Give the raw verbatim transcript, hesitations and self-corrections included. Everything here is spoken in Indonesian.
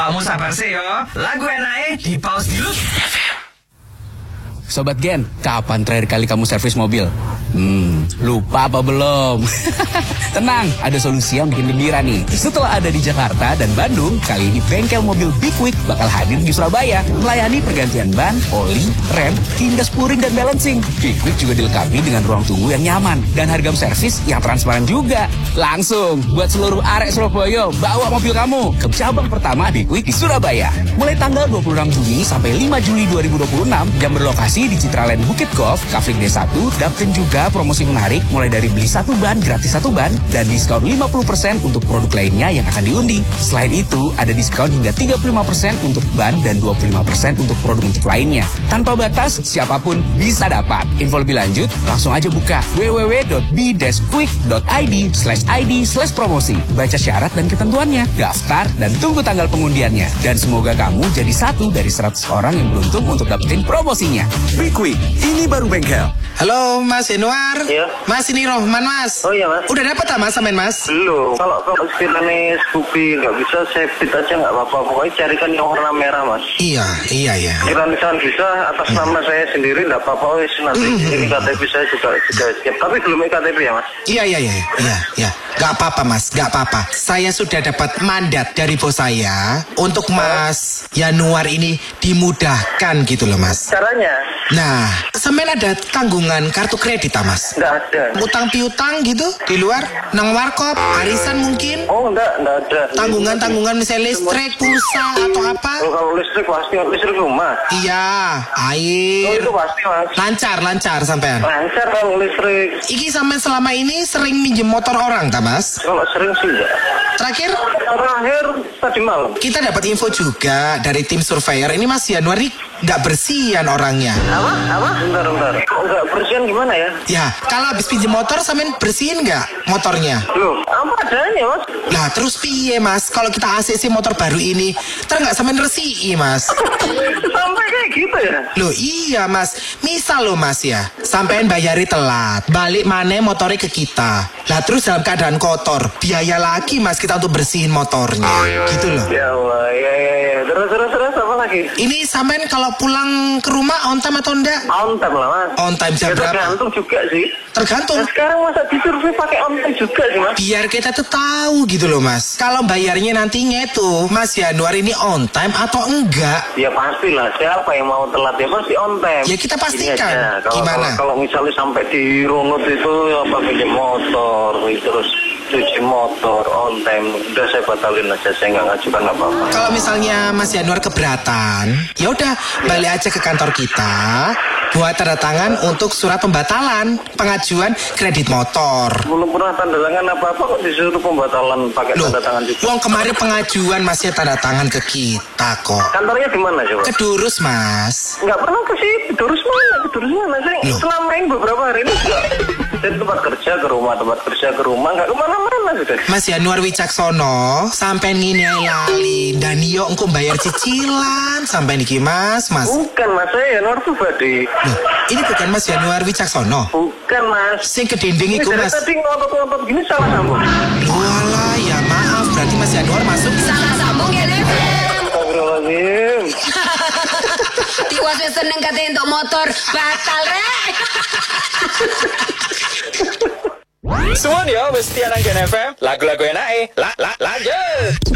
Awakmu sabar sih yo. Lagu enake di pause dulu. Sobat Gen, kapan terakhir kali kamu servis mobil? Hmm, lupa apa belum? Tenang, ada solusi yang bikin gembira nih. Setelah ada di Jakarta dan Bandung, kali ini bengkel mobil Big Quick bakal hadir di Surabaya, melayani pergantian ban, oli, rem, hingga spuring dan balancing. Big Quick juga dilengkapi dengan ruang tunggu yang nyaman dan harga servis yang transparan juga. Langsung buat seluruh arek Surabaya, bawa mobil kamu ke cabang pertama Big Quick di Surabaya. Mulai tanggal dua puluh enam Juni sampai lima Juli dua ribu dua puluh enam, jam berlokasi di Citraland Bukit Golf, Kafling D satu, dan juga promosi menarik mulai dari beli satu ban gratis satu ban dan diskon lima puluh persen untuk produk lainnya yang akan diundi. Selain itu, ada diskon hingga tiga puluh lima persen untuk ban dan dua puluh lima persen untuk produk untuk lainnya. Tanpa batas, siapapun bisa dapat. Info lebih lanjut, langsung aja buka w w w dot b dash quick dot i d slash i d slash promosi. Baca syarat dan ketentuannya, daftar dan tunggu tanggal pengundiannya. Dan semoga kamu jadi satu dari seratus orang yang beruntung untuk dapetin promosinya. Big Quick, ini baru bengkel. Halo Mas Yanuar. Iya. Mas ini Rohman Mas. Oh iya Mas. Udah dapat tak Mas samain Mas? Belum. Kalau kalau sekiranya Scoopy nggak bisa, saya fit aja nggak apa-apa. Pokoknya carikan yang warna merah Mas. Iya, iya ya. Kira misalnya bisa atas hmm. nama saya sendiri nggak apa-apa. Wes nanti hmm. ini K T P saya juga juga siap. Tapi belum K T P ya Mas? Iya iya iya iya iya. Gak apa-apa Mas, gak apa-apa. Saya sudah dapat mandat dari bos saya untuk Mas Yanuar ini dimudahkan gitu loh Mas. Caranya? Nah, semen ada tanggungan kartu kredit ah Mas? Nggak ada. Utang piutang gitu di luar, nang warkop, arisan mungkin? Oh enggak, enggak ada. Tanggungan-tanggungan misalnya listrik, pulsa atau apa? Oh, kalau listrik pasti listrik rumah. Iya, air. Oh itu pasti Mas. Lancar, lancar sampean. Lancar kalau listrik. Iki sampean selama ini sering minjem motor orang tak Mas? Kalau sering sih enggak. Terakhir? Terakhir tadi malam. Kita dapat info juga dari tim surveyor. Ini Mas Yanuar ini nggak bersihan orangnya. Apa? Apa? Bentar, bentar. Kok nggak bersihan gimana ya? Ya, kalau habis pinjam motor, sampean bersihin nggak motornya? Loh, apa adanya Mas? Lah, terus piye Mas? Kalau kita A C C motor baru ini, ter nggak sampean resihi Mas? Sampai kayak gitu ya? Loh iya Mas, misal loh Mas ya, sampean bayari telat, balik mana motornya ke kita. Lah terus dalam keadaan kotor, biaya lagi Mas kita untuk bersihin motornya, gitu loh. Ya Allah, ya ya ya. Terus terus terus apa lagi? Ini sampean kalau pulang ke rumah on time atau enggak? On time lah Mas. On time jam ya, berapa? Tergantung juga sih. Tergantung. Nah, sekarang masa disurvey pakai on time juga sih Mas? Biar kita tuh tahu gitu loh Mas. Kalau bayarnya nantinya itu Mas Yanuar ini on time atau enggak? Ya pastilah, siapa yang mau telat ya pasti on time. Ya kita pastikan. Kalau, Gimana? Kalau, kalau misalnya sampai dirunut itu apa pinjam motor terus cuci motor on time, udah saya batalin aja, saya nggak ngajukan apa-apa. Kalau misalnya Mas Yanuar keberatan, ya udah balik aja ke kantor kita buat tanda tangan untuk surat pembatalan pengajuan kredit motor. Belum pernah tanda tangan apa-apa kok disuruh pembatalan pakai Loh, tanda tangan juga. Uang kemarin pengajuan masih tanda tangan ke kita kok. Kantornya di mana coba? Kedurus Mas. Nggak pernah ke situ. Kedurus mana? Kedurus mana? Saya Loh. selama ini beberapa hari ini juga dari tempat kerja ke rumah, tempat kerja ke rumah, nggak kemana-mana sudah. Mas Yanuar Wicaksono sampai ngini lali dan yo engko bayar cicilan sampai niki Mas, Mas. Bukan Mas, saya Yanuar Pribadi. Loh, ini bukan Mas Yanuar Wicaksono. Bukan Mas. Sing kedinding Ini iku dari Mas. tadi ngotot-ngotot gini salah sambung. Walah, ya maaf berarti Mas Yanuar masuk. Salah sambung ya Dev. Astagfirullahaladzim. Tiwas wis seneng katanya untuk motor batal rek. Semua dia, Bestian Anggen F M. Lagu-lagu enak eh. La, la, lanjut.